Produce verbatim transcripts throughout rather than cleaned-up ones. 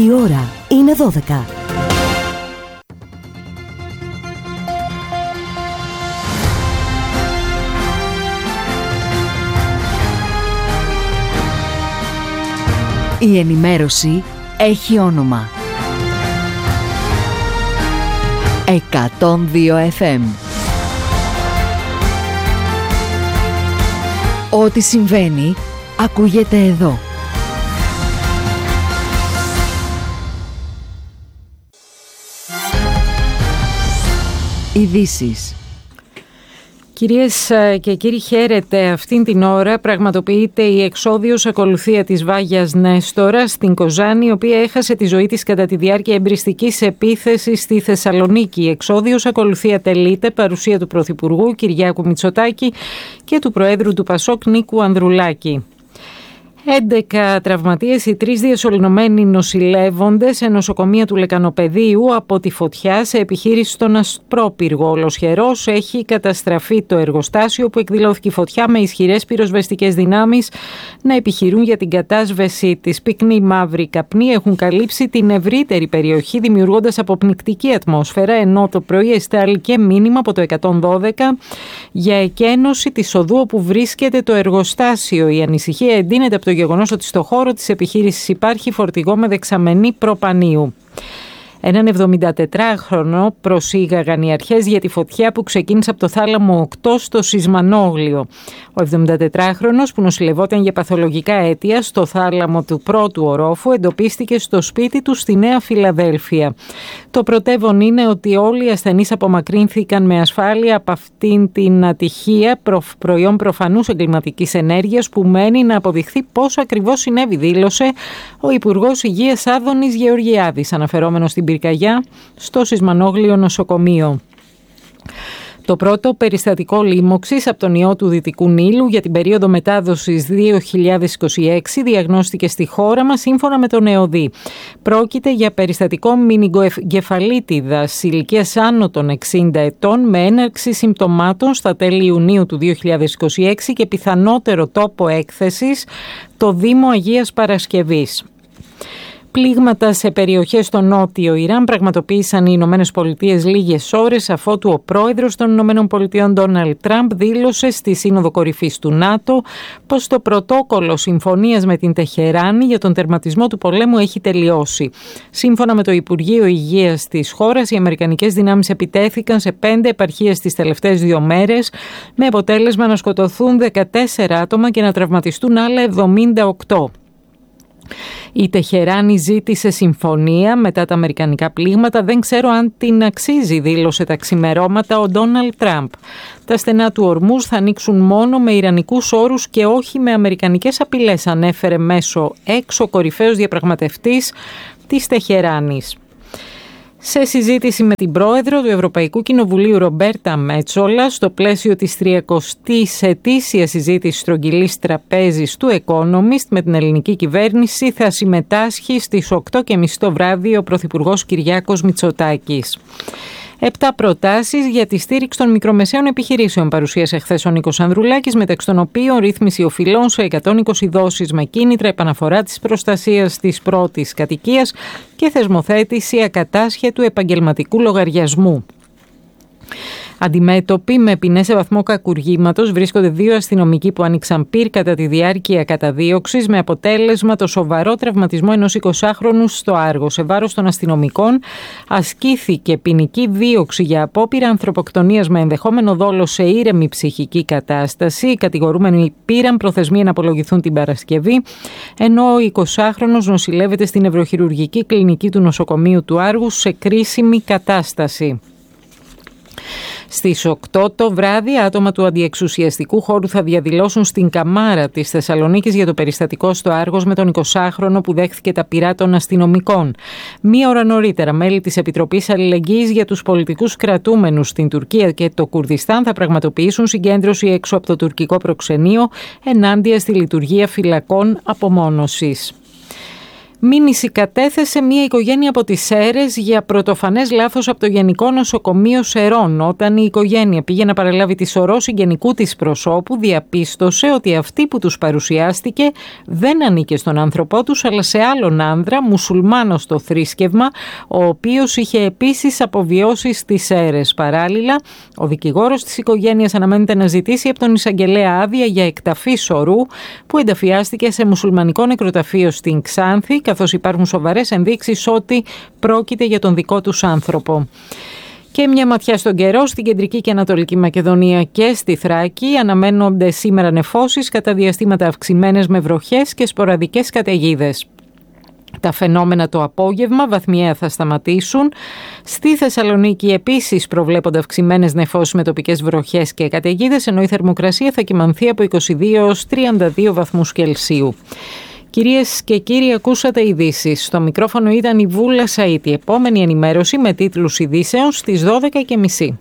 Η ώρα είναι δώδεκα. Η ενημέρωση έχει όνομα. εκατόν δύο εφ εμ. Ό,τι συμβαίνει, ακούγεται εδώ. Ειδήσεις. Κυρίες και κύριοι, χαίρετε. Αυτήν την ώρα πραγματοποιείται η εξόδιος ακολουθία της Βάγιας Νέστορα στην Κοζάνη, η οποία έχασε τη ζωή της κατά τη διάρκεια εμπριστικής επίθεσης στη Θεσσαλονίκη. Η εξόδιος ακολουθία τελείται παρουσία του Πρωθυπουργού Κυριάκου Μητσοτάκη και του Προέδρου του Πασόκ Νίκου Ανδρουλάκη. έντεκα τραυματίες, οι τρεις διασωληνωμένοι νοσηλεύονται σε νοσοκομεία του Λεκανοπεδίου από τη φωτιά σε επιχείρηση στον Ασπρόπυργο. Ολοσχερός έχει καταστραφεί το εργοστάσιο που εκδηλώθηκε η φωτιά με ισχυρές πυροσβεστικές δυνάμεις να επιχειρούν για την κατάσβεσή της. Πυκνοί μαύροι καπνοί έχουν καλύψει την ευρύτερη περιοχή, δημιουργώντας αποπνικτική ατμόσφαιρα, ενώ το πρωί εστάλει και μήνυμα από το εκατόν δώδεκα για εκένωση της οδού όπου βρίσκεται το εργοστάσιο. Η ανησυχία εντείνεται από το γεγονός ότι στο χώρο της επιχείρησης υπάρχει φορτηγό με δεξαμενή προπανίου. Έναν εβδομηντατετράχρονο προσήγαγαν οι αρχές για τη φωτιά που ξεκίνησε από το θάλαμο οκτώ στο Σισμανόγλιο. Ο εβδομηντατετράχρονος που νοσηλευόταν για παθολογικά αίτια στο θάλαμο του πρώτου ορόφου εντοπίστηκε στο σπίτι του στη Νέα Φιλαδέλφια. Το πρωτεύον είναι ότι όλοι οι ασθενείς απομακρύνθηκαν με ασφάλεια από αυτήν την ατυχία, προ, προϊόν προφανούς εγκληματικής ενέργειας που μένει να αποδειχθεί πόσο ακριβώς συνέβη, δήλωσε ο Υπουργός Υγείας Άδωνης Γεωργιάδης, αναφερόμενος στην πυρκαγιά στο Σισμανόγλιο νοσοκομείο. Το πρώτο περιστατικό λίμωξης από τον ιό του Δυτικού Νείλου για την περίοδο μετάδοσης δύο χιλιάδες είκοσι έξι διαγνώστηκε στη χώρα μας σύμφωνα με τον ΕΟΔΗ. Πρόκειται για περιστατικό μηνυγκοεγκεφαλίτιδας ηλικίας άνω των εξήντα ετών με έναρξη συμπτωμάτων στα τέλη Ιουνίου του δύο χιλιάδες είκοσι έξι και πιθανότερο τόπο έκθεσης το Δήμο Αγίας Παρασκευής. Πλήγματα σε περιοχές στο νότιο Ιράν πραγματοποίησαν οι Ηνωμένες Πολιτείες λίγες ώρες αφότου ο πρόεδρος των Ηνωμένων Πολιτειών Ντόναλντ Τραμπ δήλωσε στη Σύνοδο Κορυφής του ΝΑΤΟ πως το πρωτόκολλο συμφωνίας με την Τεχεράνη για τον τερματισμό του πολέμου έχει τελειώσει. Σύμφωνα με το Υπουργείο Υγείας της χώρας, οι αμερικανικές δυνάμεις επιτέθηκαν σε πέντε επαρχίες τις τελευταίες δύο μέρες με αποτέλεσμα να σκοτωθούν δεκατέσσερα άτομα και να τραυματιστούν άλλα εβδομήντα οκτώ. Η Τεχεράνη ζήτησε συμφωνία μετά τα αμερικανικά πλήγματα. Δεν ξέρω αν την αξίζει, δήλωσε τα ξημερώματα ο Ντόναλντ Τραμπ. Τα στενά του Ορμούζ θα ανοίξουν μόνο με ιρανικούς όρους και όχι με αμερικανικές απειλές, ανέφερε μέσω έξω κορυφαίος διαπραγματευτής της Τεχεράνης. Σε συζήτηση με την πρόεδρο του Ευρωπαϊκού Κοινοβουλίου Ρομπέρτα Μέτσολα στο πλαίσιο της τριακοστής ετήσιας συζήτησης στρογγυλής τραπέζης του Economist με την ελληνική κυβέρνηση θα συμμετάσχει στις οκτώ και μισή το βράδυ ο Πρωθυπουργός Κυριάκος Μητσοτάκης. Επτά προτάσεις για τη στήριξη των μικρομεσαίων επιχειρήσεων παρουσίασε χθες ο Νίκος Ανδρουλάκης, μεταξύ των οποίων ρύθμιση οφειλών σε εκατόν είκοσι δόσεις με κίνητρα, επαναφορά της προστασίας της πρώτης κατοικίας και θεσμοθέτηση ακατάσχετου επαγγελματικού λογαριασμού. Αντιμέτωποι με ποινές σε βαθμό κακουργήματος βρίσκονται δύο αστυνομικοί που άνοιξαν πυρ κατά τη διάρκεια καταδίωξης με αποτέλεσμα το σοβαρό τραυματισμό ενός εικοσάχρονου στο Άργο. Σε βάρος των αστυνομικών ασκήθηκε ποινική δίωξη για απόπειρα ανθρωποκτονίας με ενδεχόμενο δόλο σε ήρεμη ψυχική κατάσταση. Οι κατηγορούμενοι πήραν προθεσμία να απολογηθούν την Παρασκευή, ενώ ο εικοσάχρονος νοσηλεύεται στην νευροχειρουργική κλινική του νοσοκομείου του Άργου σε κρίσιμη κατάσταση. Στις οκτώ το βράδυ, άτομα του αντιεξουσιαστικού χώρου θα διαδηλώσουν στην Καμάρα της Θεσσαλονίκης για το περιστατικό στο Άργος με τον εικοσάχρονο που δέχθηκε τα πυρά των αστυνομικών. Μία ώρα νωρίτερα, μέλη της Επιτροπής Αλληλεγγύης για τους πολιτικούς κρατούμενους στην Τουρκία και το Κουρδιστάν θα πραγματοποιήσουν συγκέντρωση έξω από το τουρκικό προξενείο ενάντια στη λειτουργία φυλακών απομόνωσης. Μήνυση κατέθεσε μια οικογένεια από τις Σέρρες για πρωτοφανές λάθος από το Γενικό Νοσοκομείο Σερών. Όταν η οικογένεια πήγε να παραλάβει τη σωρό συγγενικού της προσώπου, διαπίστωσε ότι αυτή που τους παρουσιάστηκε δεν ανήκε στον άνθρωπό τους, αλλά σε άλλον άνδρα, μουσουλμάνο στο θρήσκευμα, ο οποίος είχε επίσης αποβιώσει στις Σέρρες. Παράλληλα, ο δικηγόρος της οικογένειας αναμένεται να ζητήσει από τον εισαγγελέα άδεια για εκταφή σωρού που ενταφιάστηκε σε μουσουλμανικό νεκροταφείο στην Ξάνθη, καθώς υπάρχουν σοβαρές ενδείξεις ότι πρόκειται για τον δικό τους άνθρωπο. Και μια ματιά στον καιρό στην κεντρική και ανατολική Μακεδονία και στη Θράκη. Αναμένονται σήμερα νεφώσεις, κατά διαστήματα αυξημένες με βροχές και σποραδικές καταιγίδες. Τα φαινόμενα το απόγευμα βαθμιαία θα σταματήσουν. Στη Θεσσαλονίκη επίσης προβλέπονται αυξημένες νεφώσεις με τοπικές βροχές και καταιγίδες, ενώ η θερμοκρασία θα κυμανθεί από είκοσι δύο έως τριάντα δύο βαθμούς Κελσίου. Κυρίες και κύριοι, ακούσατε ειδήσεις. Στο μικρόφωνο ήταν η Βούλα Σαΐτη. Επόμενη ενημέρωση με τίτλους ειδήσεων στις δώδεκα και μισή.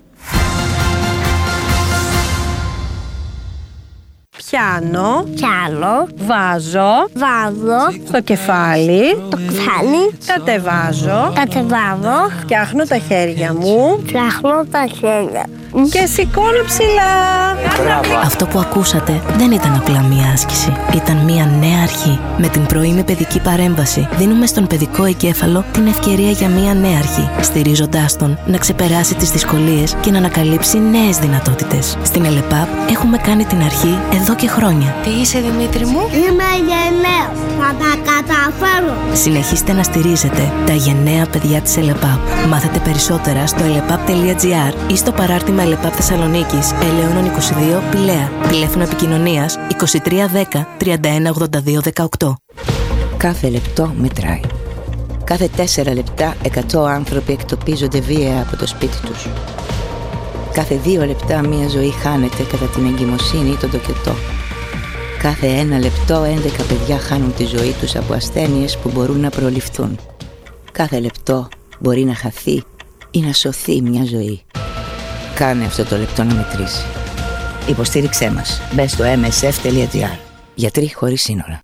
Πιάνω, Πιάνω, βάζω, βάζω, στο κεφάλι, το κεφάλι, κατεβάζω, κατεβάζω, φτιάχνω τα χέρια μου φτιάχνω τα χέρια και σηκώνω ψηλά. Αυτό που ακούσατε δεν ήταν απλά μία άσκηση. Ήταν μία νέα αρχή. Με την πρωινή παιδική παρέμβαση δίνουμε στον παιδικό εγκέφαλο την ευκαιρία για μία νέα αρχή, στηρίζοντάς τον να ξεπεράσει τις δυσκολίες και να ανακαλύψει νέες δυνατότητες. Στην ΕΛΕΠΑΠ έχουμε κάνει την αρχή εδώ και χρόνια. Τι είσαι, Δημήτρη μου? Είμαι γενναίος, θα τα καταφέρω. Συνεχίστε να στηρίζετε τα γενναία παιδιά της ΕΛΕΠΑΠ. Μάθετε περισσότερα στο ελεπαπ τελεία τζι άρ ή στο παράρτημα ΕΛΕΠΑΠ Θεσσαλονίκης, Ελαιώνων είκοσι δύο, Πηλαία. Τηλέφωνο επικοινωνίας είκοσι τρία δέκα τριάντα ένα ογδόντα δύο δεκαοκτώ. Κάθε λεπτό μετράει. Κάθε τέσσερα λεπτά εκατό άνθρωποι εκτοπίζονται βία από το σπίτι τους. Κάθε δύο λεπτά μία ζωή χάνεται κατά την εγκυμοσύνη ή τον τοκετό. Κάθε ένα λεπτό έντεκα παιδιά χάνουν τη ζωή τους από ασθένειες που μπορούν να προληφθούν. Κάθε λεπτό μπορεί να χαθεί ή να σωθεί μια ζωή. Κάνε αυτό το λεπτό να μετρήσει. Υποστήριξέ μας. Μπες στο εμ ες εφ τελεία τζι άρ. Γιατροί χωρίς σύνορα.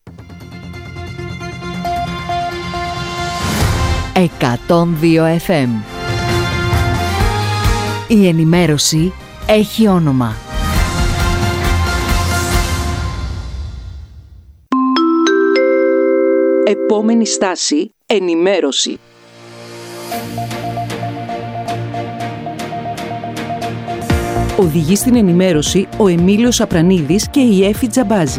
εκατόν δύο εφ εμ. Η ενημέρωση έχει όνομα. Επόμενη στάση, ενημέρωση. Οδηγεί στην ενημέρωση ο Εμίλιος Απρανίδης και η Έφη Τζαμπάζη.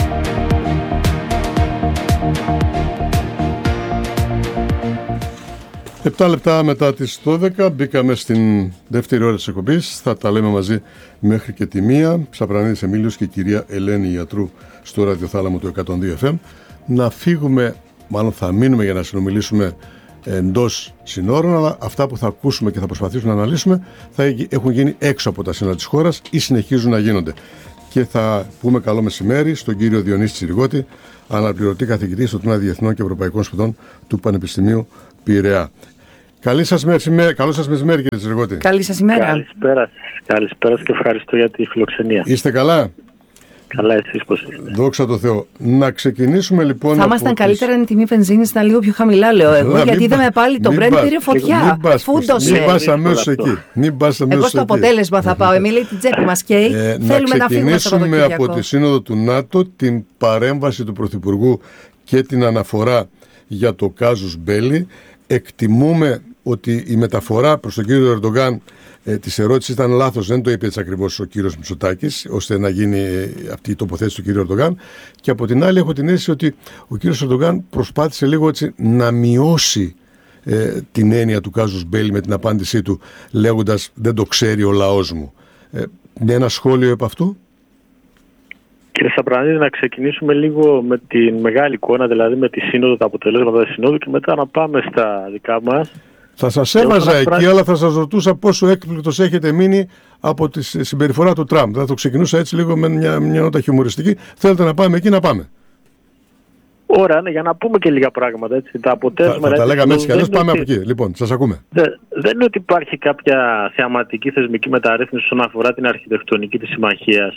Επτά λεπτά μετά τις δώδεκα μπήκαμε στην δεύτερη ώρα της εκπομπής. Θα τα λέμε μαζί μέχρι και τη μία. Ψαπρανίδης Εμίλιος και η κυρία Ελένη Ιατρού στο ραδιοθάλαμο του εκατόν δύο εφ εμ. Να φύγουμε, μάλλον θα μείνουμε για να συνομιλήσουμε εντός συνόρων, αλλά αυτά που θα ακούσουμε και θα προσπαθήσουμε να αναλύσουμε θα έχουν γίνει έξω από τα σύνορα της χώρας ή συνεχίζουν να γίνονται. Και θα πούμε καλό μεσημέρι στον κύριο Διονύση Τσιριγώτη, αναπληρωτή καθηγητή στο Τμήμα Διεθνών και Ευρωπαϊκών Σπουδών του Πανεπιστημίου Πειραιά. Καλή σας μεσημέρι, καλό σας μεσημέρι, κύριε Τσιριγώτη. Καλή σας ημέρα. Καλησπέρα, καλησπέρα και ευχαριστώ για τη φιλοξενία. Είστε καλά? Καλά, εσείς πώς είστε? Δόξα τω Θεώ. Να ξεκινήσουμε λοιπόν. Θα ήμασταν καλύτερα αν η τιμή βενζίνης ήταν λίγο πιο χαμηλά, λέω εγώ. Γιατί είδαμε πάλι το Brent πήρε φωτιά. Φούντωσε. Μην πας αμέσως εκεί. Μην πας αμέσως εγώ στο εκεί. αποτέλεσμα θα πάω. Εμείς λέει την τσέπη μας καίει. Ε, Θέλουμε να φύγουμε στο ξεκινήσουμε από τη Σύνοδο του ΝΑΤΟ την παρέμβαση του Πρωθυπουργού και την αναφορά για το κάζους μπέλι. Εκτιμούμε ότι η μεταφορά προς τον κύριο Ερντογκάν ε, της ερώτησης ήταν λάθος, δεν το είπε έτσι ακριβώς ο κύριος Μητσοτάκης, ώστε να γίνει ε, αυτή η τοποθέτηση του κύριου Ερντογκάν. Και από την άλλη έχω την αίσθηση ότι ο κύριος Ερντογκάν προσπάθησε λίγο έτσι να μειώσει ε, την έννοια του κάζους μπέλι με την απάντησή του, λέγοντας δεν το ξέρει ο λαός μου. Ε, ένα σχόλιο επ' αυτού. Κύριε Σαπρανίδη, να ξεκινήσουμε λίγο με τη μεγάλη εικόνα, δηλαδή με τη σύνοδο, τα αποτελέσματα της συνόδου και μετά να πάμε στα δικά μας. Θα σας έβαζα εκεί, πράγμα... αλλά θα σας ρωτούσα πόσο έκπληκτος έχετε μείνει από τη συμπεριφορά του Τραμπ. Θα το ξεκινούσα έτσι λίγο με μια, μια νότα χιουμοριστική. Θέλετε να πάμε εκεί, να πάμε. Ωραία, ναι, για να πούμε και λίγα πράγματα. Έτσι. Τα αποτέλεσματα. Θα, θα τα λέγαμε έτσι κι αλλιώς, πάμε ότι... από εκεί. Λοιπόν, σας ακούμε. Δεν, δεν είναι ότι υπάρχει κάποια θεαματική θεσμική μεταρρύθμιση όσον αφορά την αρχιτεκτονική της συμμαχίας.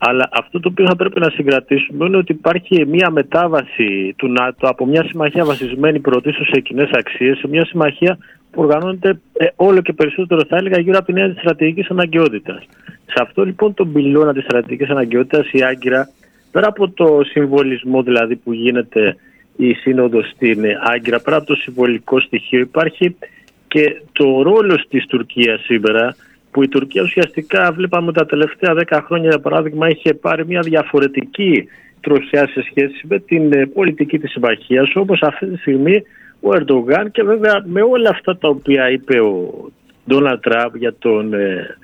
Αλλά αυτό το οποίο θα πρέπει να συγκρατήσουμε είναι ότι υπάρχει μια μετάβαση του ΝΑΤΟ από μια συμμαχία βασισμένη πρωτίστως σε κοινές αξίες σε μια συμμαχία που οργανώνεται ε, όλο και περισσότερο, θα έλεγα, γύρω από την έννοια της στρατηγικής αναγκαιότητας. Σε αυτό λοιπόν τον πυλώνα της στρατηγικής αναγκαιότητας, η Άγκυρα, πέρα από το συμβολισμό δηλαδή που γίνεται η Σύνοδος στην Άγκυρα, πέρα από το συμβολικό στοιχείο, υπάρχει και το ρόλος της Τουρκίας σήμερα, που η Τουρκία ουσιαστικά βλέπαμε τα τελευταία δέκα χρόνια, για παράδειγμα, είχε πάρει μια διαφορετική τροχιά σε σχέση με την πολιτική της συμμαχίας, όπως αυτή τη στιγμή ο Ερντογάν, και βέβαια με όλα αυτά τα οποία είπε ο Ντόναλντ Τραμπ για τον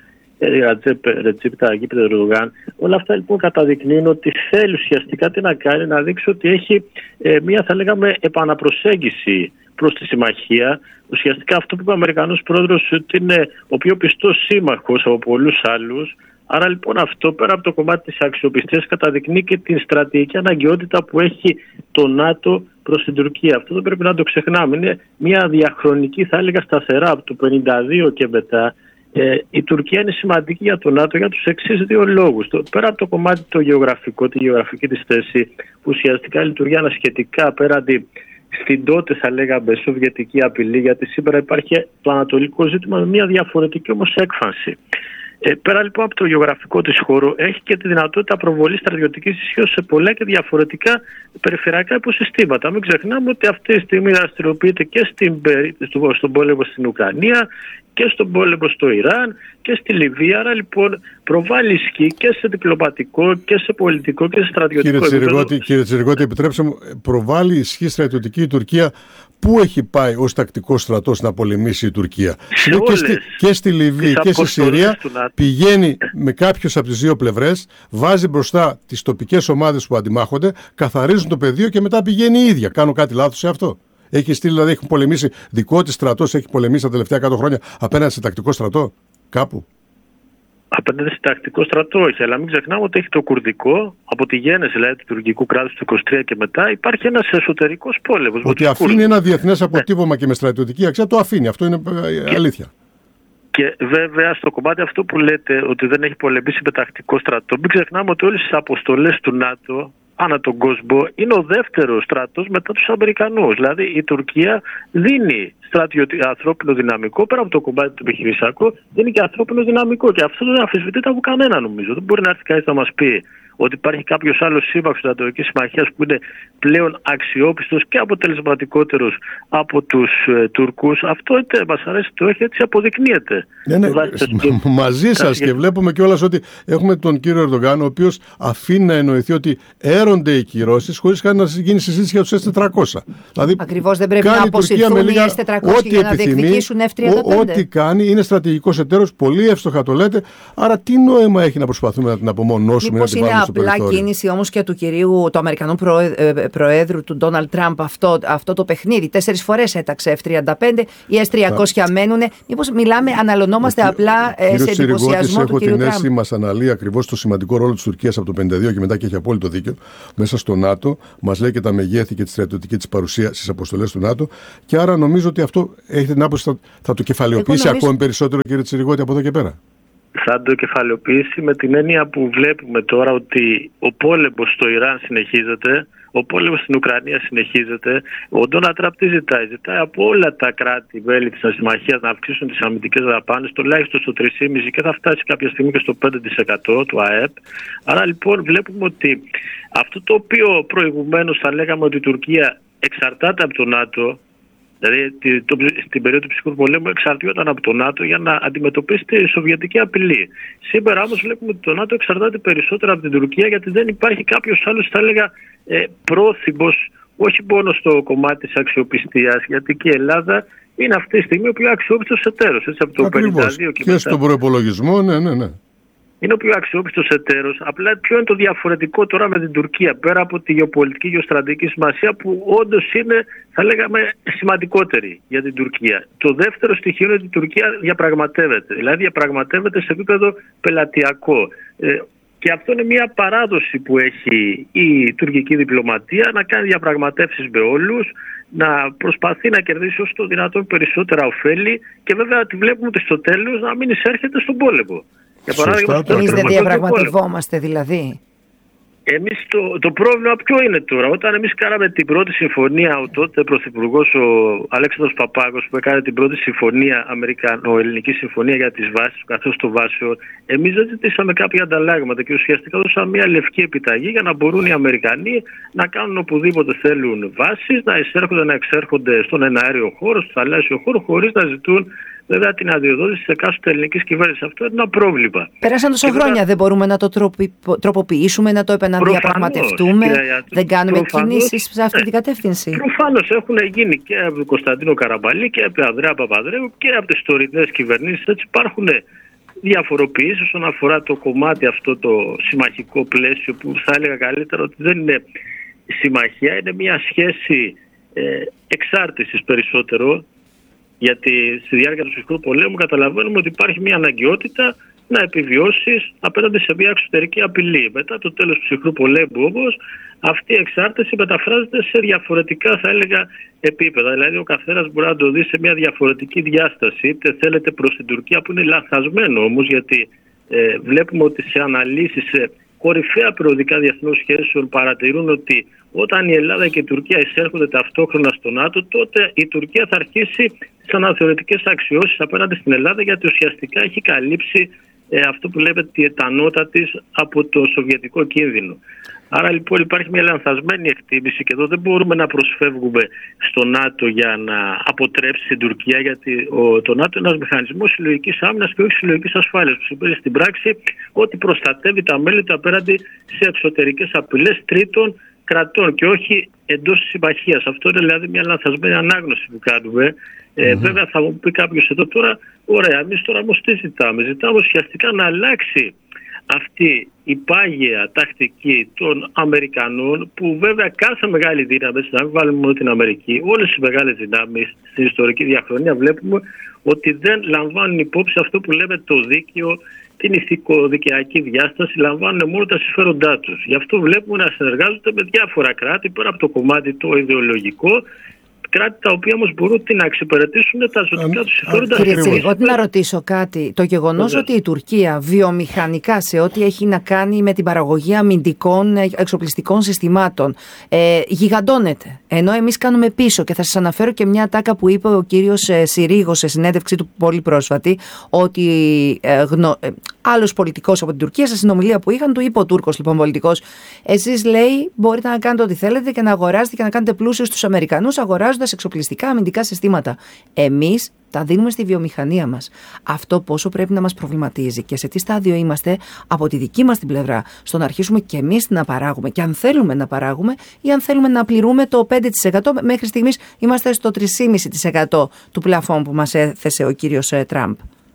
Ρετζέπ Ταγίπ Ερντογάν, όλα αυτά λοιπόν καταδεικνύουν ότι θέλει ουσιαστικά τι να κάνει, να δείξει ότι έχει ε, μια, θα λέγαμε, επαναπροσέγγιση προς τη συμμαχία. Ουσιαστικά αυτό που είπε ο Αμερικανός πρόεδρος, ότι είναι ο πιο πιστός σύμμαχος από πολλούς άλλους. Άρα λοιπόν αυτό, πέρα από το κομμάτι της αξιοπιστίας, καταδεικνύει και την στρατηγική αναγκαιότητα που έχει το ΝΑΤΟ προς την Τουρκία. Αυτό δεν πρέπει να το ξεχνάμε. Είναι μια διαχρονική, θα έλεγα, σταθερά από το πενήντα δύο και μετά. Ε, η Τουρκία είναι σημαντική για το ΝΑΤΟ για τους εξής δύο λόγους. Το, πέρα από το κομμάτι το γεωγραφικό, τη γεωγραφική της θέση, που ουσιαστικά λειτουργεί ανασχετικά απέναντι στην τότε, θα λέγαμε, σοβιετική απειλή, γιατί σήμερα υπάρχει το ανατολικό ζήτημα με μια διαφορετική όμως έκφανση. Ε, πέρα λοιπόν από το γεωγραφικό της χώρο, έχει και τη δυνατότητα προβολής στρατιωτικής ισχύως σε πολλά και διαφορετικά περιφερειακά υποσυστήματα. Μην ξεχνάμε ότι αυτή τη στιγμή δραστηριοποιείται και στην, στον πόλεμο στην Ουκρανία και στον πόλεμο στο Ιράν και στη Λιβύη. Άρα λοιπόν προβάλλει ισχύ και σε διπλωματικό και σε πολιτικό και σε στρατιωτικό επίπεδο. Κύριε Τσιριγώτη, επιτρέψτε μου, προβάλλει ισχύ στρατιωτική η Τουρκία. Πού έχει πάει ως τακτικό στρατός να πολεμήσει η Τουρκία? Και στη, και στη Λιβύη και στη Συρία πηγαίνει με κάποιους από τις δύο πλευρές, βάζει μπροστά τις τοπικές ομάδες που αντιμάχονται, καθαρίζουν το πεδίο και μετά πηγαίνει η ίδια. Κάνω κάτι λάθος σε αυτό? Έχει στείλει, δηλαδή έχουν πολεμήσει, δικό της στρατός έχει πολεμήσει τα τελευταία εκατό χρόνια απέναντι σε τακτικό στρατό κάπου? Απέναντι σε τακτικό στρατό όχι, αλλά μην ξεχνάμε ότι έχει το κουρδικό, από τη γέννηση δηλαδή του τουρκικού κράτους του είκοσι τρία και μετά, υπάρχει ένας εσωτερικός πόλεμος. Ότι αφήνει Κούρδους. Ένα διεθνές αποτύπωμα, ναι, και με στρατιωτική αξία το αφήνει. Αυτό είναι και, αλήθεια. Και βέβαια στο κομμάτι αυτό που λέτε ότι δεν έχει πολεμήσει με τακτικό στρατό, μην ξεχνάμε ότι όλες τις αποστολές του ΝΑΤΟ ανά τον κόσμο είναι ο δεύτερος στρατός μετά τους Αμερικανούς. Δηλαδή η Τουρκία δίνει στρατιωτικό ανθρώπινο δυναμικό, πέρα από το κομμάτι του επιχειρησιακό, δίνει και ανθρώπινο δυναμικό. Και αυτό δεν αμφισβητείται από κανένα, νομίζω. Δεν μπορεί να έρθει κανείς να μας πει ότι υπάρχει κάποιος άλλος σύμμαχος της Ανατολικής Συμμαχίας που είναι πλέον αξιόπιστος και αποτελεσματικότερος από τους ε, Τούρκους. Αυτό είτε μας αρέσει το όχι, έτσι αποδεικνύεται. Ναι, ναι, μαζί σας, και βλέπουμε κιόλας ότι έχουμε τον κύριο Ερντογάν, ο οποίος αφήνει να εννοηθεί ότι έρονται οι κυρώσεις χωρίς καν να γίνει συζήτηση για τους ες τετρακόσια. Δηλαδή, ακριβώς, δεν πρέπει να αποσυρθούν οι ες τετρακόσια για να διεκδικήσουν εφ τριάντα πέντε. Ό,τι κάνει είναι στρατηγικός εταίρος, πολύ εύστοχα το λέτε. Άρα τι νόημα έχει να προσπαθούμε να την απομονώσουμε? Μήπως είναι απλά κίνηση όμως και του κυρίου, του Αμερικανού Προέδρου, του Ντόναλντ Τραμπ, αυτό, αυτό το παιχνίδι? Τέσσερις φορές έταξε εφ τριάντα πέντε, οι ες τριακόσια μένουν. Μήπως μιλάμε, αναλωνόμαστε απλά ε, σε εντυπωσιασμό του κυρίου Τραμπ? Έχω την αίσθηση, μας αναλύει ακριβώς το σημαντικό ρόλο της Τουρκίας από το πενήντα δύο και μετά, και έχει απόλυτο δίκιο, μέσα στο ΝΑΤΟ. Μας λέει και τα μεγέθη και τη στρατιωτική της παρουσία στις αποστολές του ΝΑΤΟ. Και άρα νομίζω ότι αυτό έχετε την άποψη θα, θα το κεφαλαιοποιήσει νομίζω... ακόμη περισσότερο, κύριε Τσιριγώτη, από εδώ και πέρα? Θα το κεφαλαιοποιήσει με την έννοια που βλέπουμε τώρα ότι ο πόλεμος στο Ιράν συνεχίζεται, ο πόλεμος στην Ουκρανία συνεχίζεται. Ο Ντόναλντ Τραμπ τι ζητάει? Ζητάει από όλα τα κράτη-μέλη της συμμαχίας να αυξήσουν τις αμυντικές δαπάνες τουλάχιστον στο τρία κόμμα πέντε τοις εκατό και θα φτάσει κάποια στιγμή και στο πέντε τοις εκατό του ΑΕΠ. Άρα λοιπόν βλέπουμε ότι αυτό το οποίο προηγουμένως θα λέγαμε ότι η Τουρκία εξαρτάται από το ΝΑΤΟ, δηλαδή το, στην περίοδο του ψυχρού πολέμου εξαρτιόταν από το ΝΑΤΟ για να αντιμετωπίσει τη σοβιετική απειλή. Σήμερα όμως βλέπουμε ότι το ΝΑΤΟ εξαρτάται περισσότερο από την Τουρκία, γιατί δεν υπάρχει κάποιος άλλος, θα έλεγα, ε, πρόθυμος, όχι μόνο στο κομμάτι της αξιοπιστίας, γιατί και η Ελλάδα είναι αυτή τη στιγμή ο πιο αξιόπιστος εταίρος. Έτσι, από το ακριβώς, πενήντα δύο και, και μετά, στον προϋπολογισμό, ναι, ναι, ναι. Είναι ο πιο αξιόπιστος εταίρος. Απλά ποιο είναι το διαφορετικό τώρα με την Τουρκία, πέρα από τη γεωπολιτική γεωστρατηγική σημασία που όντως είναι, θα λέγαμε, σημαντικότερη για την Τουρκία. Το δεύτερο στοιχείο είναι ότι η Τουρκία διαπραγματεύεται. Δηλαδή διαπραγματεύεται σε επίπεδο πελατειακό. Ε, και αυτό είναι μια παράδοση που έχει η τουρκική διπλωματία, να κάνει διαπραγματεύσεις με όλους, να προσπαθεί να κερδίσει όσο το δυνατόν περισσότερα ωφέλη και βέβαια τη βλέπουμε ότι στο τέλος να μην εισέρχεται στον πόλεμο. Για παράδειγμα, εμείς δεν διαπραγματευόμαστε δηλαδή. Εμείς το, το πρόβλημα ποιο είναι τώρα? Όταν εμείς κάναμε την πρώτη συμφωνία, ο τότε πρωθυπουργός ο Αλέξανδρος Παπάκος που έκανε την πρώτη συμφωνία, Αμερικανο-ελληνική συμφωνία για τις βάσεις, καθώς το βάσιο, εμείς δεν ζητήσαμε κάποια ανταλλάγματα και ουσιαστικά δώσαμε μια λευκή επιταγή για να μπορούν οι Αμερικανοί να κάνουν οπουδήποτε θέλουν βάσεις, να εισέρχονται, να εξέρχονται στον εναέριο χώρο, στο θαλάσσιο χώρο, χωρίς να ζητούν βέβαια την αδειοδότηση τη εκάστοτε ελληνική κυβέρνηση. Αυτό είναι ένα πρόβλημα. Πέρασαν τόσο χρόνια, βέβαια, δεν μπορούμε να το τροποποιήσουμε, να το επαναδιαπραγματευτούμε. Δεν κάνουμε κινήσεις σε αυτή την κατεύθυνση. Προφανώς έχουν γίνει και από τον Κωνσταντίνο Καραμπαλή και από τον Ανδρέα Παπανδρέου και από τις τωρινές κυβερνήσεις. Έτσι υπάρχουν διαφοροποιήσεις όσον αφορά το κομμάτι αυτό το συμμαχικό πλαίσιο, που θα έλεγα καλύτερα ότι δεν είναι συμμαχία, είναι μια σχέση ε, εξάρτησης περισσότερο. Γιατί στη διάρκεια του ψυχρού πολέμου καταλαβαίνουμε ότι υπάρχει μια αναγκαιότητα να επιβιώσεις απέναντι σε μια εξωτερική απειλή. Μετά το τέλος του ψυχρού πολέμου όμως αυτή η εξάρτηση μεταφράζεται σε διαφορετικά, θα έλεγα, επίπεδα. Δηλαδή ο καθένας μπορεί να το δει σε μια διαφορετική διάσταση, είτε θέλετε προς την Τουρκία, που είναι λανθασμένο όμως, γιατί ε, βλέπουμε ότι σε αναλύσεις, σε κορυφαία περιοδικά διεθνών σχέσεων παρατηρούν ότι όταν η Ελλάδα και η Τουρκία εισέρχονται ταυτόχρονα στο ΝΑΤΟ, τότε η Τουρκία θα αρχίσει τις αναθεωρητικές αξιώσεις απέναντι στην Ελλάδα, γιατί ουσιαστικά έχει καλύψει ε, αυτό που λέμε τη ετανότητα της από το σοβιετικό κίνδυνο. Άρα λοιπόν υπάρχει μια λανθασμένη εκτίμηση και εδώ δεν μπορούμε να προσφεύγουμε στο ΝΑΤΟ για να αποτρέψει την Τουρκία, γιατί ο, το ΝΑΤΟ είναι ένας μηχανισμός συλλογικής άμυνας και όχι συλλογικής ασφάλειας, που σημαίνει στην πράξη ότι προστατεύει τα μέλη του απέναντι σε εξωτερικές απειλές τρίτων κρατών και όχι εντός της συμμαχίας. Αυτό είναι δηλαδή μια λανθασμένη ανάγνωση που κάνουμε. Ε, mm-hmm. Βέβαια θα μου πει κάποιος εδώ τώρα, ωραία, εμείς τώρα όμως τι ζητάμε? Ζητάμε ουσιαστικά να αλλάξει αυτή η πάγια τακτική των Αμερικανών, που βέβαια κάθε μεγάλη δύναμη, να μην βάλουμε μόνο την Αμερική, όλες οι μεγάλες δυνάμεις στην ιστορική διαχρονία βλέπουμε ότι δεν λαμβάνουν υπόψη αυτό που λέμε το δίκαιο, την ηθικοδικαιακή διάσταση, λαμβάνουν μόνο τα συμφέροντά τους. Γι' αυτό βλέπουμε να συνεργάζονται με διάφορα κράτη, πέρα από το κομμάτι το ιδεολογικό, κράτη τα οποία όμως μπορούν να εξυπηρετήσουν τα ζωτικά τους συμφέροντα. Κύριε Τσιριγώτη, να ρωτήσω κάτι. Το γεγονός ότι η Τουρκία βιομηχανικά σε ό,τι έχει να κάνει με την παραγωγή αμυντικών εξοπλιστικών συστημάτων ε, γιγαντώνεται, ενώ εμείς κάνουμε πίσω, και θα σας αναφέρω και μια τάκα που είπε ο κύριος Συρίγος σε συνέντευξή του πολύ πρόσφατη, ότι ε, γνω, ε, άλλος πολιτικός από την Τουρκία, σε συνομιλία που είχαν, του είπε ο Τούρκος λοιπόν πολιτικός, εσείς, λέει, μπορείτε να κάνετε ό,τι θέλετε και να αγοράσετε και να κάνετε πλούσιους τους Αμερικανούς αγοράζοντας εξοπλιστικά αμυντικά συστήματα. Εμείς τα δίνουμε στη βιομηχανία μας. Αυτό πόσο πρέπει να μας προβληματίζει και σε τι στάδιο είμαστε από τη δική μας την πλευρά, στο να αρχίσουμε και εμείς να παράγουμε, και αν θέλουμε να παράγουμε ή αν θέλουμε να πληρούμε το πέντε τοις εκατό. Μέχρι στιγμής είμαστε στο τρία κόμμα πέντε τοις εκατό του πλαφόν που μας έθεσε ο κύριος Τραμπ.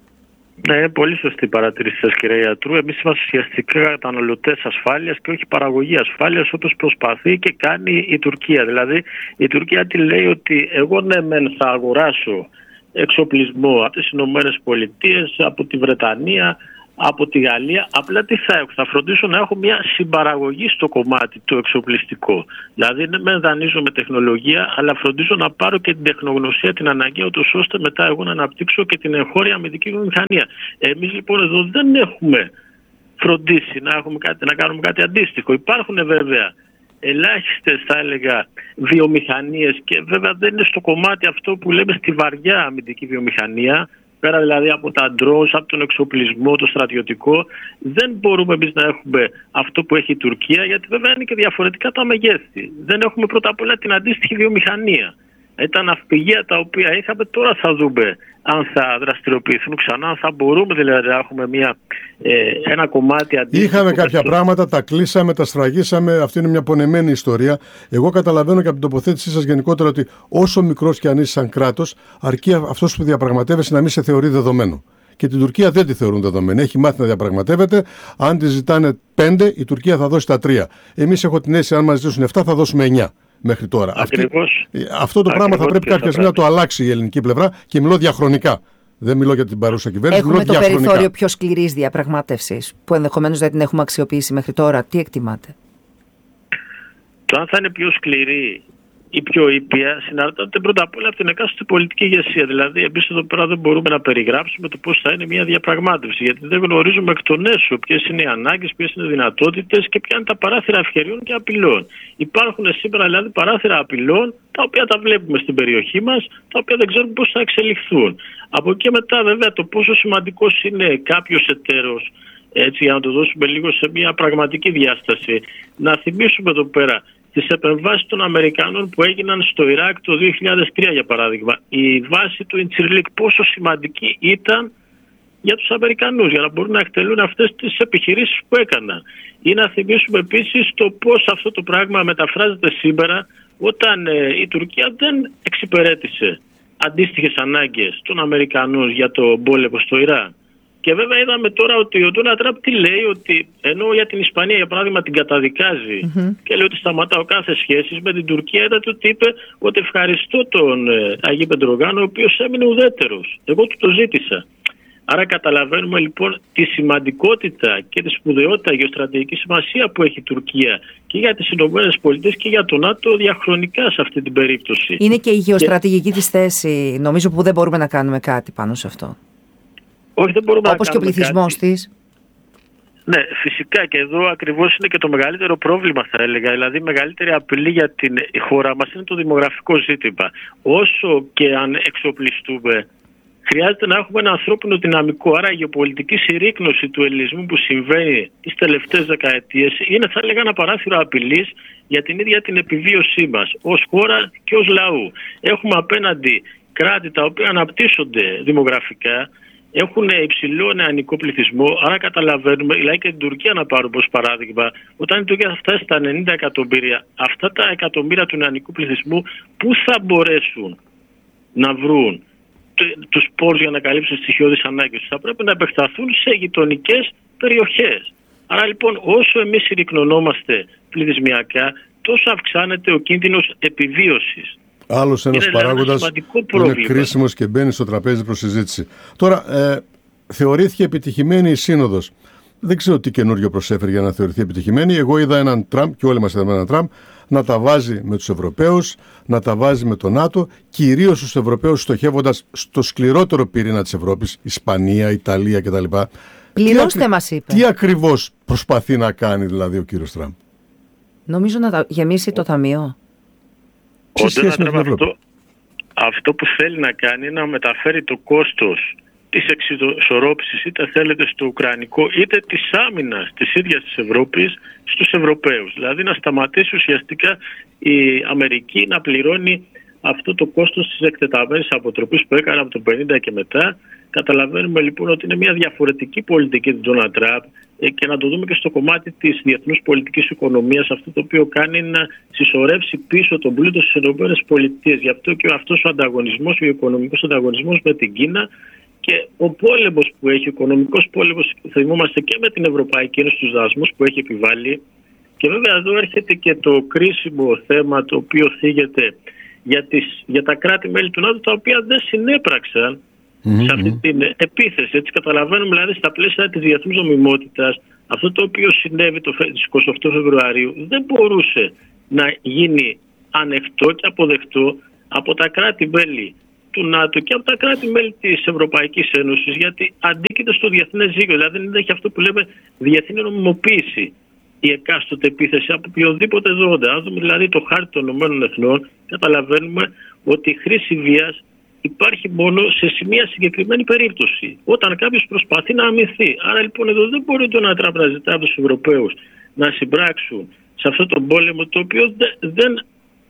Ναι, πολύ σωστή παρατήρηση σας, κύριε Ιατρού. Εμείς είμαστε ουσιαστικά καταναλωτές ασφάλειας και όχι παραγωγή ασφάλειας, όπως προσπαθεί και κάνει η Τουρκία. Δηλαδή η Τουρκία τη λέει ότι εγώ ναι μεν θα αγοράσω εξοπλισμό από τις Ηνωμένες Πολιτείες, από τη Βρετανία, από τη Γαλλία, απλά τι θα έχω? Θα φροντίσω να έχω μια συμπαραγωγή στο κομμάτι το εξοπλιστικό. Δηλαδή δεν με δανείζω με τεχνολογία, αλλά φροντίζω να πάρω και την τεχνογνωσία, την αναγκαία, ούτως ώστε μετά εγώ να αναπτύξω και την εγχώρια αμυντική βιομηχανία. Εμείς λοιπόν εδώ δεν έχουμε φροντίσει να, έχουμε κάτι, να κάνουμε κάτι αντίστοιχο. Υπάρχουν βέβαια ελάχιστες, θα έλεγα, βιομηχανίες, και βέβαια δεν είναι στο κομμάτι αυτό που λέμε στη βαριά αμυντική βιομηχανία. Πέρα δηλαδή από τα drones, από τον εξοπλισμό, το στρατιωτικό, δεν μπορούμε εμείς να έχουμε αυτό που έχει η Τουρκία, γιατί βέβαια είναι και διαφορετικά τα μεγέθη. Δεν έχουμε πρώτα απ' όλα την αντίστοιχη βιομηχανία. Τα ναυπηγεία τα οποία είχαμε, τώρα θα δούμε αν θα δραστηριοποιηθούν ξανά, αν θα μπορούμε δηλαδή να έχουμε μια, ε, ένα κομμάτι αντίστοιχο. Είχαμε κάποια στο... πράγματα, τα κλείσαμε, τα σφραγίσαμε, αυτή είναι μια πονεμένη ιστορία. Εγώ καταλαβαίνω και από την τοποθέτησή σας γενικότερα ότι όσο μικρός και αν είσαι σαν κράτος, αρκεί αυτός που διαπραγματεύεσαι να μην σε θεωρεί δεδομένο. Και την Τουρκία δεν τη θεωρούν δεδομένη. Έχει μάθει να διαπραγματεύεται. Αν τη ζητάνε πέντε, η Τουρκία θα δώσει τα τρία. Εμείς, έχω την αίσθηση, αν μας ζητήσουν επτά, θα δώσουμε εννιά. Μέχρι τώρα. Ακριβώς. Αυτή, αυτό το πράγμα θα πρέπει κάποια στιγμή να το αλλάξει η ελληνική πλευρά, και μιλώ διαχρονικά. Δεν μιλώ για την παρούσα κυβέρνηση. Έχουμε μιλώ το διαχρονικά. Περιθώριο πιο σκληρής διαπραγμάτευσης, που ενδεχομένως δεν την έχουμε αξιοποιήσει μέχρι τώρα. Τι εκτιμάτε? Το αν θα είναι πιο σκληρή η πιο ήπια συναρτάται πρώτα απ' όλα από την εκάστοτε πολιτική ηγεσία. Δηλαδή, εμείς εδώ πέρα δεν μπορούμε να περιγράψουμε το πώς θα είναι μια διαπραγμάτευση, γιατί δεν γνωρίζουμε εκ των έσω ποιες είναι οι ανάγκες, ποιες είναι οι δυνατότητες και ποια είναι τα παράθυρα ευκαιριών και απειλών. Υπάρχουν σήμερα δηλαδή παράθυρα απειλών, τα οποία τα βλέπουμε στην περιοχή μας, τα οποία δεν ξέρουμε πώς θα εξελιχθούν. Από εκεί μετά, βέβαια, το πόσο σημαντικός είναι κάποιος εταίρος, έτσι, για να το δώσουμε λίγο σε μια πραγματική διάσταση, να θυμίσουμε εδώ πέρα τις επεμβάσεις των Αμερικανών που έγιναν στο Ιράκ το δύο χιλιάδες τρία, για παράδειγμα. Η βάση του Ιντσιρλίκ πόσο σημαντική ήταν για τους Αμερικανούς, για να μπορούν να εκτελούν αυτές τις επιχειρήσεις που έκαναν. Ή να θυμίσουμε επίσης το πώς αυτό το πράγμα μεταφράζεται σήμερα, όταν ε, η Τουρκία δεν εξυπηρέτησε αντίστοιχες ανάγκες των Αμερικανών για το πόλεμο στο Ιράκ. Και βέβαια είδαμε τώρα ότι ο Ντόναλντ Τραμπ τι λέει, ότι ενώ για την Ισπανία για παράδειγμα την καταδικάζει mm-hmm. και λέει ότι σταματάω κάθε σχέση με την Τουρκία, είδατε ότι είπε ότι ευχαριστώ τον ε, Αγί Πεντρογάνο, ο οποίος έμεινε ουδέτερος. Εγώ του το ζήτησα. Άρα καταλαβαίνουμε λοιπόν τη σημαντικότητα και τη σπουδαιότητα γεωστρατηγική σημασία που έχει η Τουρκία και για τις Ηνωμένες Πολιτείες και για το ΝΑΤΟ διαχρονικά σε αυτή την περίπτωση. Είναι και η γεωστρατηγική και... της θέση, νομίζω, που δεν μπορούμε να κάνουμε κάτι πάνω σε αυτό. Όχι, δεν μπορούμε Όπως να και ο πληθυσμός της. Ναι, φυσικά, και εδώ ακριβώς είναι και το μεγαλύτερο πρόβλημα, θα έλεγα. Δηλαδή, η μεγαλύτερη απειλή για την χώρα μας είναι το δημογραφικό ζήτημα. Όσο και αν εξοπλιστούμε, χρειάζεται να έχουμε ένα ανθρώπινο δυναμικό. Άρα η γεωπολιτική συρρίκνωση του ελληνισμού που συμβαίνει τις τελευταίες δεκαετίες είναι, θα έλεγα, ένα παράθυρο απειλής για την ίδια την επιβίωσή μας ως χώρα και ως λαού. Έχουμε απέναντι κράτη τα οποία αναπτύσσονται δημογραφικά, έχουν υψηλό νεανικό πληθυσμό, άρα καταλαβαίνουμε, δηλαδή και την Τουρκία να πάρουμε ως παράδειγμα, όταν η Τουρκία θα φτάσει στα ενενήντα εκατομμύρια, αυτά τα εκατομμύρια του νεανικού πληθυσμού πού θα μπορέσουν να βρουν τους πόρους για να καλύψουν τις στοιχειώδεις ανάγκες? Θα πρέπει να επεκταθούν σε γειτονικές περιοχές. Άρα λοιπόν, όσο εμείς συρρικνωνόμαστε πληθυσμιακά, τόσο αυξάνεται ο κίνδυνος επιβίωσης. Άλλος ένας παράγοντας που είναι κρίσιμος και μπαίνει στο τραπέζι προς συζήτηση. Τώρα, ε, θεωρήθηκε επιτυχημένη η Σύνοδος. Δεν ξέρω τι καινούριο προσέφερε για να θεωρηθεί επιτυχημένη. Εγώ είδα έναν Τραμπ, και όλοι μας είδαμε έναν Τραμπ, να τα βάζει με τους Ευρωπαίους, να τα βάζει με το ΝΑΤΟ, κυρίως τους Ευρωπαίους στοχεύοντας στο σκληρότερο πυρήνα της Ευρώπης, Ισπανία, Ιταλία κτλ. Πληρώστε, μας είπε. Τι ακριβώς προσπαθεί να κάνει δηλαδή ο κύριος Τραμπ? Νομίζω να τα γεμίσει το ταμείο. Ο Ντόναλντ αυτό, αυτό που θέλει να κάνει είναι να μεταφέρει το κόστος της εξισορρόπησης, είτε θέλετε στο ουκρανικό είτε της άμυνας της ίδιας της Ευρώπης, στους Ευρωπαίους. Δηλαδή να σταματήσει ουσιαστικά η Αμερική να πληρώνει αυτό το κόστος της εκτεταμένης αποτροπής που έκανε από το πενήντα και μετά. Καταλαβαίνουμε λοιπόν ότι είναι μια διαφορετική πολιτική του Ντόναλντ Τραμπ, και να το δούμε και στο κομμάτι της διεθνούς πολιτικής οικονομίας. Αυτό το οποίο κάνει είναι να συσσωρεύσει πίσω τον πλούτο στις ΗΠΑ. Γι' αυτό και αυτός ο ανταγωνισμός, ο οικονομικός ανταγωνισμός με την Κίνα και ο πόλεμος που έχει, ο οικονομικός πόλεμος, θυμόμαστε, και με την Ευρωπαϊκή Ένωση, τους δασμούς που έχει επιβάλει. Και βέβαια εδώ έρχεται και το κρίσιμο θέμα το οποίο θίγεται για, τις, για τα κράτη-μέλη του ΝΑΤΟ, τα οποία δεν συνέπραξαν Mm-hmm. σε αυτή την επίθεση. Έτσι καταλαβαίνουμε δηλαδή στα πλαίσια της διεθνούς νομιμότητας αυτό το οποίο συνέβη το εικοστή ογδόη Φεβρουαρίου δεν μπορούσε να γίνει ανεκτό και αποδεκτό από τα κράτη-μέλη του ΝΑΤΟ και από τα κράτη-μέλη της Ευρωπαϊκής Ένωσης, γιατί αντίκειται στο διεθνές δίκαιο. Δηλαδή δεν έχει αυτό που λέμε διεθνή νομιμοποίηση η εκάστοτε επίθεση από οποιοδήποτε δρόντα. Αν δούμε δηλαδή το χάρτη των ΗΠΑ, καταλαβαίνουμε ότι η χρήση βίας υπάρχει μόνο σε μια συγκεκριμένη περίπτωση, όταν κάποιος προσπαθεί να αμυνθεί. Άρα λοιπόν εδώ δεν μπορεί το να Τραμπ να ζητά από τους Ευρωπαίους να συμπράξουν σε αυτό τον πόλεμο, το οποίο δεν,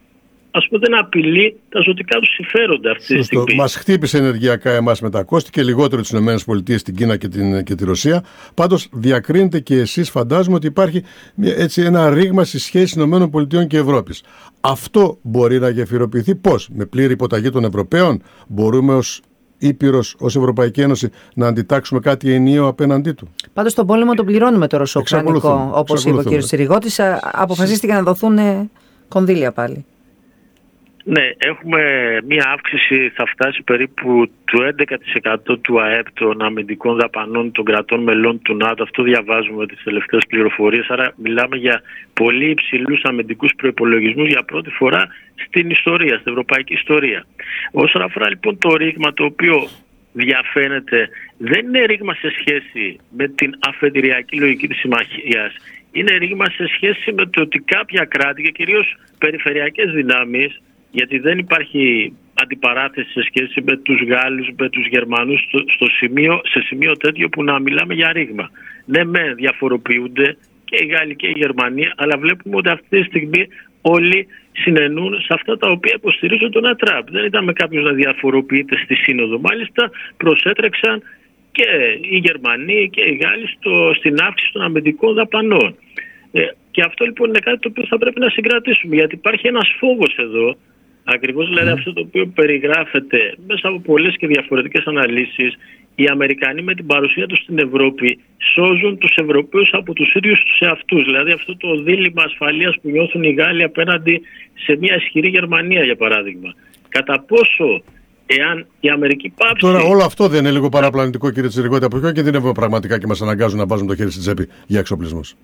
ας πούμε, δεν απειλεί τα ζωτικά του συμφέροντα αυτή τη στιγμή. Μας χτύπησε ενεργειακά εμάς με τα κόστη και λιγότερο τις ΗΠΑ, την Κίνα και, την, και τη Ρωσία. Πάντως διακρίνετε και εσείς, φαντάζομαι, ότι υπάρχει έτσι ένα ρήγμα στη σχέση ΗΠΑ και Ευρώπης. Αυτό μπορεί να γεφυροποιηθεί πώς? Με πλήρη υποταγή των Ευρωπαίων? Μπορούμε ως Ήπειρος, ως Ευρωπαϊκή Ένωση, να αντιτάξουμε κάτι ενιαίο απέναντί του? Πάντως τον πόλεμο τον πληρώνουμε το ρωσο-ουκρανικό, όπως είπε ο κ. Συριγώτης. Αποφασίστηκε να δοθούν κονδύλια πάλι. Ναι, έχουμε μία αύξηση, θα φτάσει περίπου του έντεκα τοις εκατό του ΑΕΠ των αμυντικών δαπανών των κρατών μελών του ΝΑΤΟ. Αυτό διαβάζουμε τις τελευταίες πληροφορίες. Άρα μιλάμε για πολύ υψηλούς αμυντικούς προϋπολογισμούς για πρώτη φορά στην ιστορία, στην ευρωπαϊκή ιστορία. Όσον αφορά λοιπόν το ρήγμα το οποίο διαφαίνεται, δεν είναι ρήγμα σε σχέση με την αφεντηριακή λογική της συμμαχίας. Είναι ρήγμα σε σχέση με το ότι κάποια κράτη και κυρίως περιφερειακές δυνάμεις, γιατί δεν υπάρχει αντιπαράθεση σε σχέση με τους Γάλλους, με τους Γερμανούς στο, στο σημείο, σε σημείο τέτοιο που να μιλάμε για ρήγμα. Ναι, με διαφοροποιούνται και οι Γάλλοι και οι Γερμανοί, αλλά βλέπουμε ότι αυτή τη στιγμή όλοι συνενούν σε αυτά τα οποία υποστηρίζουν τον Τραμπ. Δεν είδαμε κάποιος να διαφοροποιείται στη Σύνοδο. Μάλιστα προσέτρεξαν και οι Γερμανοί και οι Γάλλοι στο, στην αύξηση των αμυντικών δαπανών. Ε, και αυτό λοιπόν είναι κάτι το οποίο θα πρέπει να συγκρατήσουμε, γιατί υπάρχει ένας φόβος εδώ. Ακριβώς δηλαδή mm. αυτό το οποίο περιγράφεται μέσα από πολλές και διαφορετικές αναλύσεις. Οι Αμερικανοί με την παρουσία τους στην Ευρώπη σώζουν τους Ευρωπαίους από τους ίδιους τους εαυτούς. Δηλαδή αυτό το δίλημμα ασφαλείας που νιώθουν οι Γάλλοι απέναντι σε μια ισχυρή Γερμανία, για παράδειγμα. Κατά πόσο, εάν η Αμερική πάψει... Τώρα όλο αυτό δεν είναι λίγο παραπλανητικό, κύριε Τσιρικώτη? Από ποιο κινδυνεύουμε πραγματικά και μας αναγκάζουν να βάζουμε το χέρι στην τσέπη για εξοπλισμούς?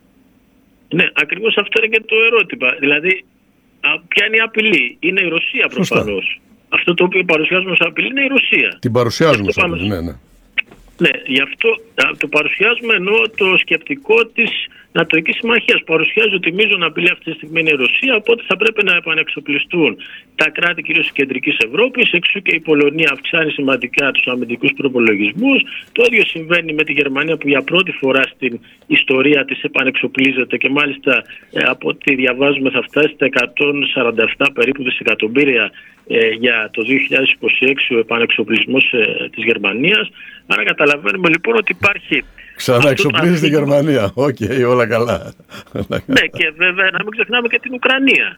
Ναι, ακριβώς αυτό είναι και το ερώτημα. Δηλαδή, ποια είναι η απειλή? Είναι η Ρωσία προφανώς. Αυτό το οποίο παρουσιάζουμε σαν απειλή είναι η Ρωσία. Την παρουσιάζουμε σαν απειλή, ναι, ναι. Ναι, γι' αυτό το παρουσιάζουμε, ενώ το σκεπτικό της Νατοικής Συμμαχίας παρουσιάζει ότι μείζον απειλή αυτή τη στιγμή είναι η Ρωσία, οπότε θα πρέπει να επανεξοπλιστούν τα κράτη κυρίως της Κεντρικής Ευρώπης, εξού και η Πολωνία αυξάνει σημαντικά τους αμυντικούς προπολογισμούς. Το ίδιο συμβαίνει με τη Γερμανία που για πρώτη φορά στην ιστορία της επανεξοπλίζεται και μάλιστα ε, από ό,τι διαβάζουμε θα φτάσει στα εκατόν σαράντα επτά περίπου δισεκατομμύρια ε, για το δύο χιλιάδες είκοσι έξι ο επανεξοπλισμός ε, της Γερμανίας. Άρα καταλαβαίνουμε λοιπόν ότι υπάρχει... Ξαναεξοπλίζει τη Γερμανία. Οκ, okay, όλα καλά. Ναι, και βέβαια να μην ξεχνάμε και την Ουκρανία.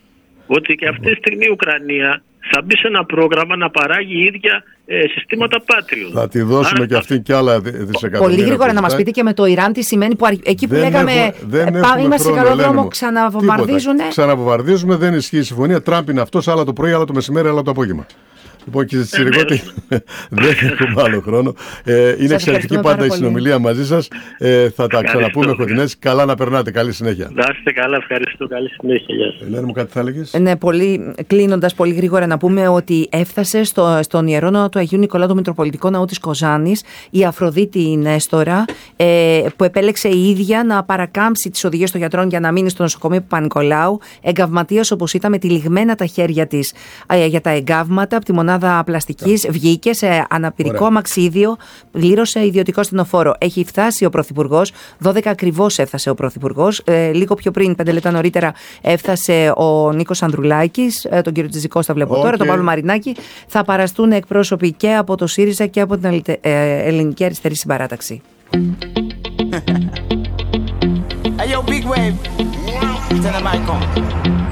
Ότι και αυτή τη στιγμή η Ουκρανία θα μπει σε ένα πρόγραμμα να παράγει η ίδια ε, συστήματα Patriot. Θα τη δώσουμε Άρα, και αυτή και άλλα δισεκατομμύρια. Πολύ γρήγορα να μας πείτε και με το Ιράν τι σημαίνει, που εκεί που δεν λέγαμε έχουμε, πά, είμαστε σε καλό δρόμο, ξαναβομβαρδίζουν. Ξαναβομβαρδίζουμε, δεν ισχύει η συμφωνία. Τραμπ είναι αυτός, άλλα το πρωί, άλλα το μεσημέρι, άλλα το απόγευμα. Λοιπόν, κύριε Τσιρικώτη, δεν έχουμε άλλο χρόνο. Ε, είναι εξαιρετική πάντα η συνομιλία μαζί σας. Ε, θα τα ξαναπούμε χοντινές. Καλά να περνάτε. Καλή συνέχεια. Να είστε καλά, ευχαριστώ. Καλή συνέχεια. Γεια σας. Ελένη μου, κάτι θα έλεγες? Ναι, πολύ, κλείνοντας πολύ γρήγορα να πούμε ότι έφτασε στο, στον Ιερό Ναό του Αγίου Νικολάου, το Μητροπολιτικό Ναό της Κοζάνης, η Αφροδίτη η Νέστορα, ε, που επέλεξε η ίδια να παρακάμψει τις οδηγίες των γιατρών για να μείνει στο νοσοκομείο Παπα-Νικολάου. Εγκαυματίας όπως ήταν, με τυλιγμένα τα χέρια της ε, για τα εγκάβματα από τη μονάδα πλαστικής, βγήκε σε αναπηρικό αμαξίδιο, πλήρωσε ιδιωτικό στενοφόρο. Έχει φτάσει ο Πρωθυπουργός, δώδεκα ακριβώς έφτασε ο Πρωθυπουργός. Ε, λίγο πιο πριν, πέντε λεπτά νωρίτερα, έφτασε ο Νίκος Ανδρουλάκης, ε, τον κύριο Τζιζικώστα βλέπω okay. τώρα, τον Παύλο Μαρινάκη. Θα παραστούν εκπρόσωποι και από το ΣΥΡΙΖΑ και από την ε, Ελληνική Αριστερή Συμπαράταξη. Hey, yo, big wave. Tell them I come.